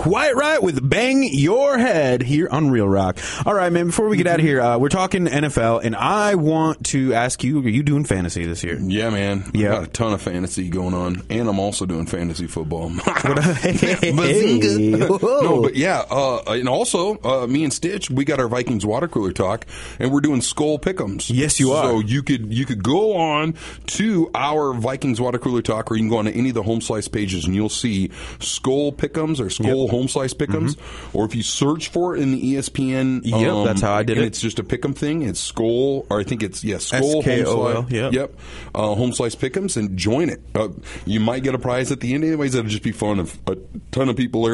Quiet Riot with Bang Your Head here on Real Rock. All right, man, before we get out of here, we're talking NFL, and I want to ask you, are you doing fantasy this year? Yeah, man. Yeah. I got a ton of fantasy going on, and I'm also doing fantasy football. Hey. No, but yeah, and also, me and Stitch, we got our Vikings water cooler talk, and we're doing Skull Pick'ems. Yes, you are. So you could go on to our Vikings water cooler talk, or you can go on to any of the home slice pages, and you'll see Skull Pick'ems or Skull home slice Pick'ems, or if you search for it in the ESPN, that's how I did and it. it's just a Pick'em thing. It's Skull, or I think it's Skull SKOL, home slice. yep. Home slice Pick'ems, and join it. You might get a prize at the end. Anyways, it'll just be fun. A ton of people learn.